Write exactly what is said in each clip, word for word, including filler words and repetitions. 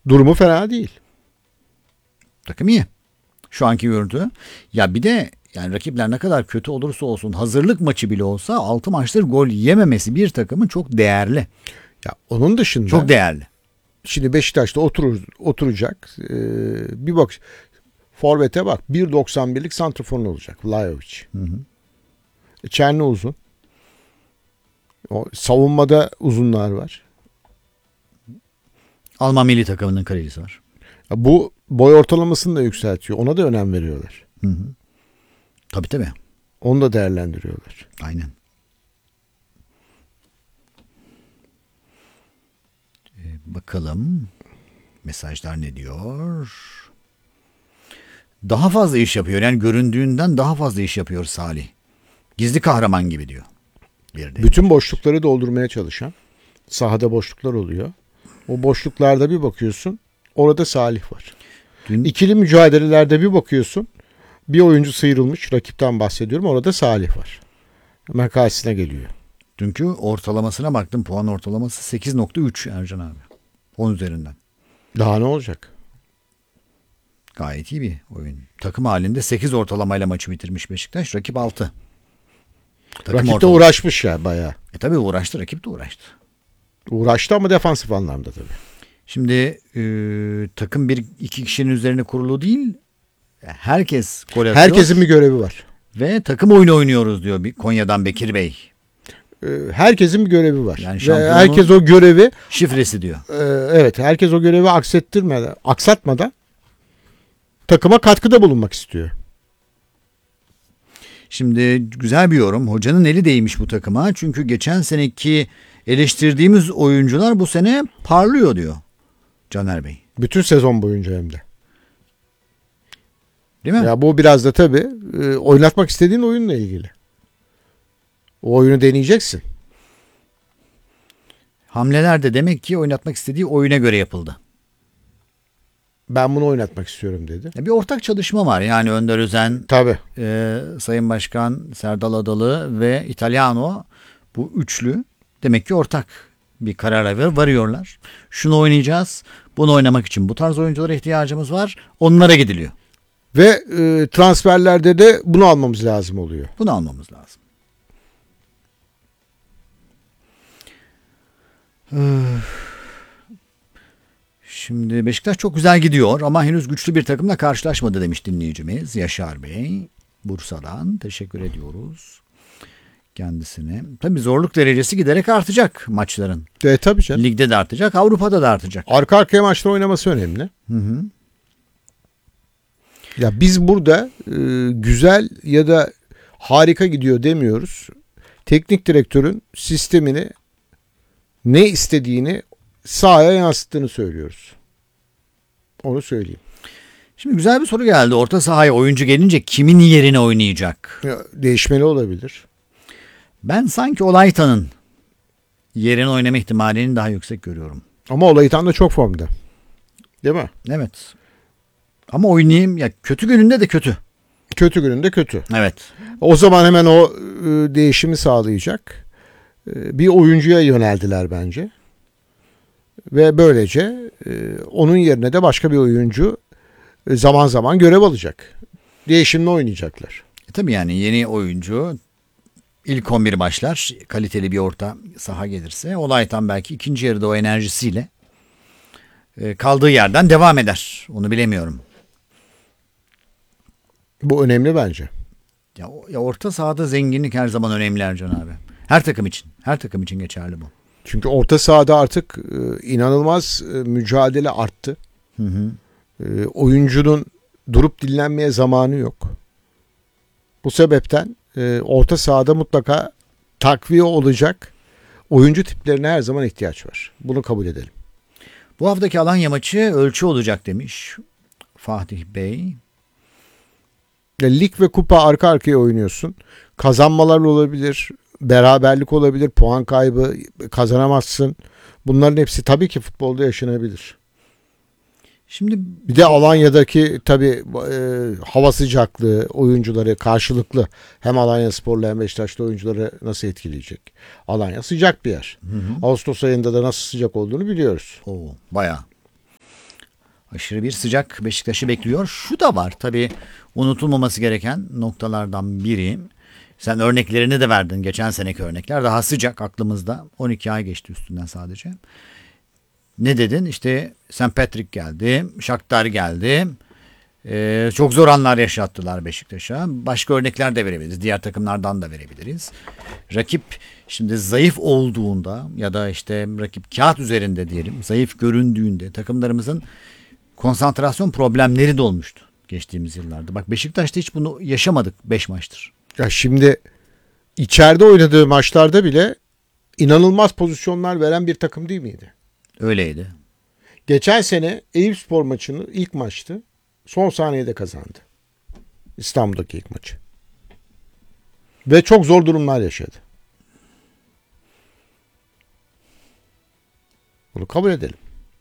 Durumu fena değil. Takım iyi. Şu anki görüntü. Ya bir de yani rakipler ne kadar kötü olursa olsun hazırlık maçı bile olsa altı maçtır gol yememesi bir takımın çok değerli. Ya onun dışında Çok değerli. Şimdi Beşiktaş'ta oturur, oturacak. Ee, bir bak forvete bak. bir doksan birlik santraforun olacak. Vlahovic. Hı hı. Çerni uzun. O, savunmada uzunlar var. Alman milli takımının kalecisi var. Ya bu boy ortalamasını da yükseltiyor. Ona da önem veriyorlar. Hı hı. Tabii tabii. Onu da değerlendiriyorlar. Aynen. Ee, bakalım mesajlar ne diyor? Daha fazla iş yapıyor. Yani göründüğünden daha fazla iş yapıyor Salih. Gizli kahraman gibi diyor. Bir de. Bütün boşlukları doldurmaya çalışan, sahada boşluklar oluyor. O boşluklarda bir bakıyorsun, orada Salih var. Dün... İkili mücadelelerde bir bakıyorsun, bir oyuncu sıyrılmış, rakipten bahsediyorum, orada Salih var. Hemen karşısına geliyor. Dünkü ortalamasına baktım, puan ortalaması sekiz nokta üç Ercan abi. on üzerinden. Daha ne olacak? Gayet iyi bir oyun. Takım halinde sekiz ortalamayla maçı bitirmiş Beşiktaş. Rakip altı. Takım Rakip de ortalama. uğraşmış ya bayağı. E tabii uğraştı. Rakip de uğraştı. Uğraştı ama defansif anlamda tabii. Şimdi e, takım bir iki kişinin üzerine kurulu değil. Herkes gol atıyor. Herkesin bir görevi var. Ve takım oyunu oynuyoruz diyor bir Konya'dan Bekir Bey. Herkesin bir görevi var. Yani ve herkes o görevi şifresi diyor. Evet, herkes o görevi aksettirmeden, aksatmadan takıma katkıda bulunmak istiyor. Şimdi güzel bir yorum. Hocanın eli değmiş bu takıma. Çünkü geçen seneki eleştirdiğimiz oyuncular bu sene parlıyor diyor Caner Bey. Bütün sezon boyunca hem de. Değil mi? Ya bu biraz da tabii e, oynatmak istediğin oyunla ilgili. O oyunu deneyeceksin. Hamleler de demek ki oynatmak istediği oyuna göre yapıldı. Ben bunu oynatmak istiyorum dedi. Bir ortak çalışma var. Yani Önder Özen, Tabii. e, Sayın Başkan Serdal Adalı ve Italiano, bu üçlü demek ki ortak bir karara varıyorlar. Şunu oynayacağız. Bunu oynamak için bu tarz oyunculara ihtiyacımız var. Onlara gidiliyor. Ve e, transferlerde de bunu almamız lazım oluyor. Bunu almamız lazım. Şimdi Beşiktaş çok güzel gidiyor ama henüz güçlü bir takımla karşılaşmadı demiş dinleyicimiz Yaşar Bey. Bursa'dan teşekkür ediyoruz kendisine. Tabii zorluk derecesi giderek artacak maçların. E, tabii canım. Ligde de artacak, Avrupa'da da artacak. Arka arkaya maçta oynaması önemli. Hı hı. Ya biz burada e, güzel ya da harika gidiyor demiyoruz. Teknik direktörün sistemini, ne istediğini sahaya yansıttığını söylüyoruz. Onu söyleyeyim. Şimdi güzel bir soru geldi. Orta sahaya oyuncu gelince kimin yerine oynayacak? Ya, değişmeli olabilir. Ben sanki Olaytan'ın yerine oynama ihtimalini daha yüksek görüyorum. Ama Olaytan da çok formda. Değil mi? Evet. Ama oynayayım ya, kötü gününde de kötü. Kötü gününde kötü. Evet. O zaman hemen o e, değişimi sağlayacak e, bir oyuncuya yöneldiler bence. Ve böylece e, onun yerine de başka bir oyuncu e, zaman zaman görev alacak. Değişimle oynayacaklar. E tabii yani yeni oyuncu ilk on bir başlar. Kaliteli bir orta saha gelirse Olaytan belki ikinci yarıda o enerjisiyle e, kaldığı yerden devam eder. Onu bilemiyorum. Bu önemli bence. Ya, ya orta sahada zenginlik her zaman önemli Ercan abi. Her takım için. Her takım için geçerli bu. Çünkü orta sahada artık e, inanılmaz e, mücadele arttı. Hı hı. E, oyuncunun durup dinlenmeye zamanı yok. Bu sebepten e, orta sahada mutlaka takviye olacak oyuncu tiplerine her zaman ihtiyaç var. Bunu kabul edelim. Bu haftaki Alanya maçı ölçü olacak demiş Fatih Bey. Lig ve kupa arka arkaya oynuyorsun. Kazanmalar olabilir, beraberlik olabilir, puan kaybı, kazanamazsın. Bunların hepsi tabii ki futbolda yaşanabilir. Şimdi bir de Alanya'daki tabii e, hava sıcaklığı oyuncuları karşılıklı hem Alanyaspor'la hem Beşiktaş'ta oyuncuları nasıl etkileyecek? Alanya sıcak bir yer. Hı hı. Ağustos ayında da nasıl sıcak olduğunu biliyoruz. Oo, bayağı. Aşırı bir sıcak Beşiktaş'ı bekliyor. Şu da var tabii, unutulmaması gereken noktalardan biri. Sen örneklerini de verdin. Geçen seneki örnekler daha sıcak aklımızda. on iki ay geçti üstünden sadece. Ne dedin? İşte Saint Patrick geldi. Shakhtar geldi. Ee, çok zor anlar yaşattılar Beşiktaş'a. Başka örnekler de verebiliriz. Diğer takımlardan da verebiliriz. Rakip şimdi zayıf olduğunda ya da işte rakip kağıt üzerinde diyelim zayıf göründüğünde takımlarımızın konsantrasyon problemleri de olmuştu geçtiğimiz yıllarda. Bak Beşiktaş'ta hiç bunu yaşamadık beş maçtır. Ya şimdi içeride oynadığı maçlarda bile inanılmaz pozisyonlar veren bir takım değil miydi? Öyleydi. Geçen sene Eyüpspor maçını ilk maçtı. Son saniyede kazandı. İstanbul'daki ilk maçı. Ve çok zor durumlar yaşadı. Bunu kabul edelim.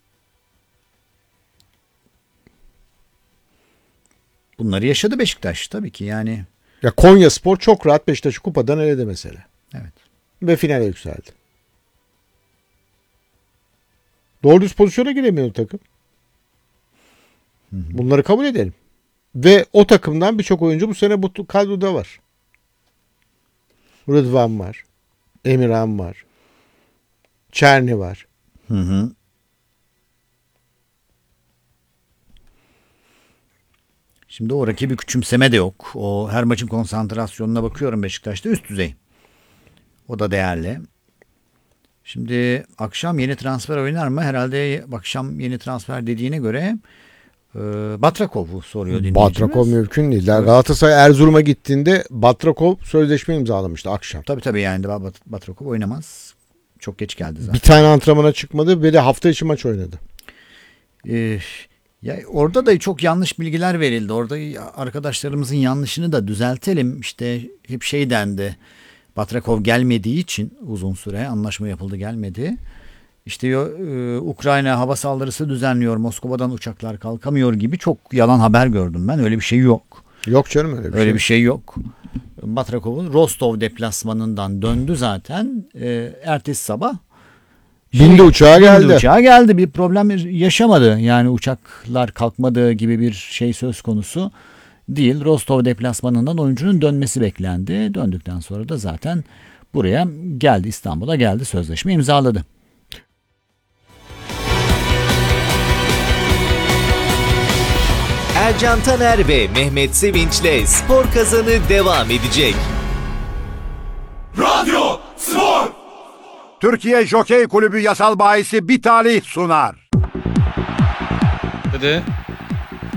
Bunları yaşadı Beşiktaş tabii ki yani. Ya Konyaspor çok rahat Beşiktaş'ı kupadan eledi mesela. Evet. Ve finale yükseldi. Doğru düz pozisyona giremiyordu takım. Hı hı. Bunları kabul edelim. Ve o takımdan birçok oyuncu bu sene bu kadroda var. Rıdvan var. Emirhan var. Çerni var. Hı hı. Şimdi o rakibi küçümseme de yok. O her maçın konsantrasyonuna bakıyorum Beşiktaş'ta üst düzey. O da değerli. Şimdi akşam yeni transfer oynar mı? Herhalde akşam yeni transfer dediğine göre e, Batrakov'u soruyor dinleyicimiz. Batrakov mümkün değil. Galatasaray Erzurum'a gittiğinde Batrakov sözleşme imzalamıştı akşam. Tabii tabii yani Bat- Batrakov oynamaz. Çok geç geldi zaten. Bir tane antrenmana çıkmadı ve de hafta içi maç oynadı. Ee, ya orada da çok yanlış bilgiler verildi. Orada arkadaşlarımızın yanlışını da düzeltelim. İşte hep şey dendi. Batrakov gelmediği için uzun süre anlaşma yapıldı gelmedi. İşte e, Ukrayna hava saldırısı düzenliyor. Moskova'dan uçaklar kalkamıyor gibi çok yalan haber gördüm ben. Öyle bir şey yok. Yok canım öyle bir Öyle şey. bir şey yok. Batrakov'un Rostov deplasmanından döndü zaten. E, ertesi sabah Bindi uçağa geldi. Bindi uçağa geldi. Bir problem yaşamadı. Yani uçaklar kalkmadığı gibi bir şey söz konusu değil. Rostov deplasmanından oyuncunun dönmesi beklendi. Döndükten sonra da zaten buraya geldi. İstanbul'a geldi. Sözleşme imzaladı. Ercan Taner ve Mehmet Sevinç'le Spor Kazanı devam edecek. Radyo Spor! Türkiye Jokey Kulübü yasal bahisi bir talih sunar. Hadi.